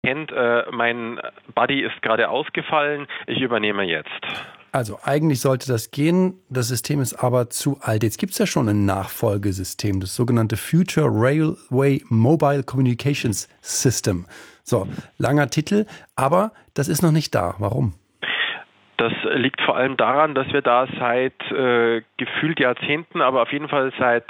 kennt, mein Buddy ist gerade ausgefallen, ich übernehme jetzt. Also eigentlich sollte das gehen, das System ist aber zu alt. Jetzt gibt es ja schon ein Nachfolgesystem, das sogenannte Future Railway Mobile Communications System. So, langer Titel, aber das ist noch nicht da. Warum? Das liegt vor allem daran, dass wir da seit gefühlt Jahrzehnten, aber auf jeden Fall seit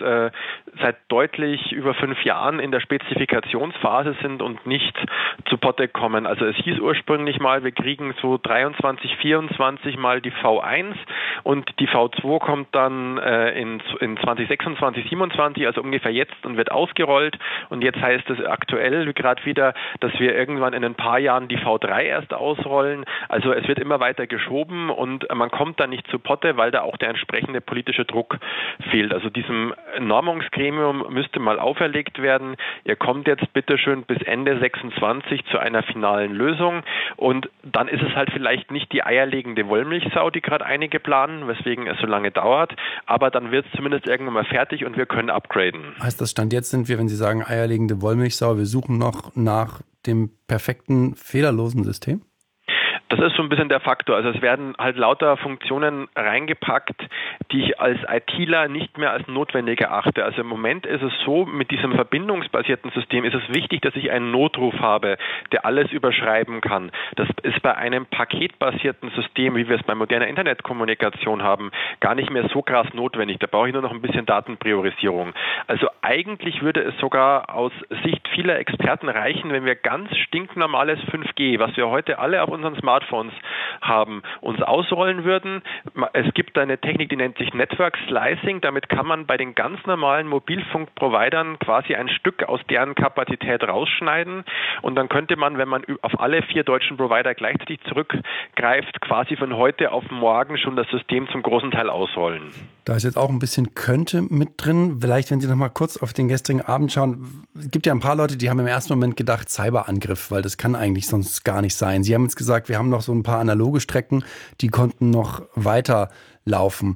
deutlich über 5 Jahren in der Spezifikationsphase sind und nicht zu Potte kommen. Also es hieß ursprünglich mal, wir kriegen so 23, 24 mal die V1 und die V2 kommt dann in 2026, 27, also ungefähr jetzt und wird ausgerollt. Und jetzt heißt es aktuell gerade wieder, dass wir irgendwann in ein paar Jahren die V3 erst ausrollen. Also es wird immer weiter geschoben und man kommt da nicht zu Potte, weil da auch der entsprechende politische Druck fehlt. Also diesem Normungsgremium müsste mal auferlegt werden, ihr kommt jetzt bitteschön bis Ende 26 zu einer finalen Lösung und dann ist es halt vielleicht nicht die eierlegende Wollmilchsau, die gerade einige planen, weswegen es so lange dauert, aber dann wird es zumindest irgendwann mal fertig und wir können upgraden. Heißt das, Stand jetzt sind wir, wenn Sie sagen eierlegende Wollmilchsau, wir suchen noch nach dem perfekten, fehlerlosen System? Das ist so ein bisschen der Faktor. Also es werden halt lauter Funktionen reingepackt, die ich als ITler nicht mehr als notwendig erachte. Also im Moment ist es so, mit diesem verbindungsbasierten System ist es wichtig, dass ich einen Notruf habe, der alles überschreiben kann. Das ist bei einem paketbasierten System, wie wir es bei moderner Internetkommunikation haben, gar nicht mehr so krass notwendig. Da brauche ich nur noch ein bisschen Datenpriorisierung. Also eigentlich würde es sogar aus Sicht vieler Experten reichen, wenn wir ganz stinknormales 5G, was wir heute alle auf unseren Smartphones haben, uns ausrollen würden. Es gibt eine Technik, die nennt sich Network Slicing. Damit kann man bei den ganz normalen Mobilfunkprovidern quasi ein Stück aus deren Kapazität rausschneiden. Und dann könnte man, wenn man auf alle 4 deutschen Provider gleichzeitig zurückgreift, quasi von heute auf morgen schon das System zum großen Teil ausrollen. Da ist jetzt auch ein bisschen könnte mit drin. Vielleicht, wenn Sie noch mal kurz auf den gestrigen Abend schauen. Es gibt ja ein paar Leute, die haben im ersten Moment gedacht, Cyberangriff, weil das kann eigentlich sonst gar nicht sein. Sie haben jetzt gesagt, wir haben noch so ein paar analoge Strecken, die konnten noch weiter laufen.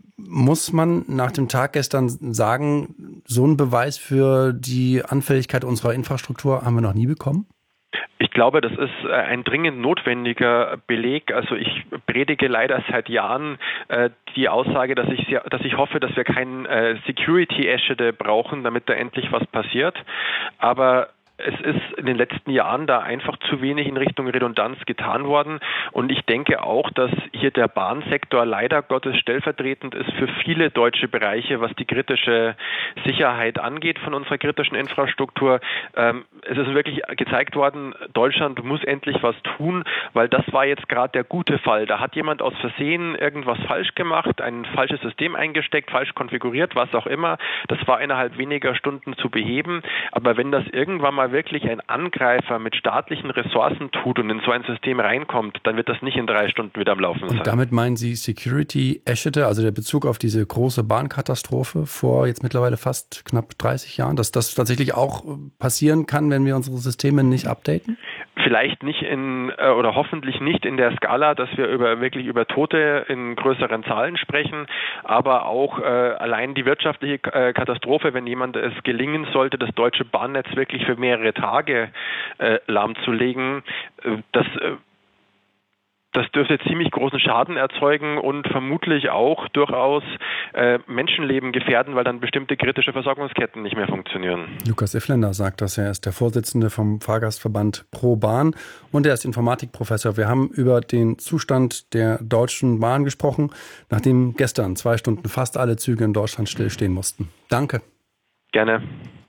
Muss man nach dem Tag gestern sagen, so einen Beweis für die Anfälligkeit unserer Infrastruktur haben wir noch nie bekommen? Ich glaube, das ist ein dringend notwendiger Beleg. Also ich predige leider seit Jahren die Aussage, dass ich hoffe, dass wir kein Security-Eschede brauchen, damit da endlich was passiert. Aber es ist in den letzten Jahren da einfach zu wenig in Richtung Redundanz getan worden. Und ich denke auch, dass hier der Bahnsektor leider Gottes stellvertretend ist für viele deutsche Bereiche, was die kritische Sicherheit angeht von unserer kritischen Infrastruktur. Es ist wirklich gezeigt worden, Deutschland muss endlich was tun, weil das war jetzt gerade der gute Fall. Da hat jemand aus Versehen irgendwas falsch gemacht, ein falsches System eingesteckt, falsch konfiguriert, was auch immer. Das war innerhalb weniger Stunden zu beheben. Aber wenn das irgendwann mal wirklich ein Angreifer mit staatlichen Ressourcen tut und in so ein System reinkommt, dann wird das nicht in 3 Stunden wieder am Laufen sein. Und damit meinen Sie Security Eschede, also der Bezug auf diese große Bahnkatastrophe vor jetzt mittlerweile fast knapp 30 Jahren, dass das tatsächlich auch passieren kann, wenn wir unsere Systeme nicht updaten? Vielleicht nicht oder hoffentlich nicht in der Skala, dass wir wirklich über Tote in größeren Zahlen sprechen, aber auch allein die wirtschaftliche Katastrophe, wenn jemand es gelingen sollte, das deutsche Bahnnetz wirklich für mehrere Tage lahmzulegen, das dürfte ziemlich großen Schaden erzeugen und vermutlich auch durchaus Menschenleben gefährden, weil dann bestimmte kritische Versorgungsketten nicht mehr funktionieren. Lukas Iffländer sagt das. Er ist der Vorsitzende vom Fahrgastverband Pro Bahn und er ist Informatikprofessor. Wir haben über den Zustand der Deutschen Bahn gesprochen, nachdem gestern 2 Stunden fast alle Züge in Deutschland stillstehen mussten. Danke. Gerne.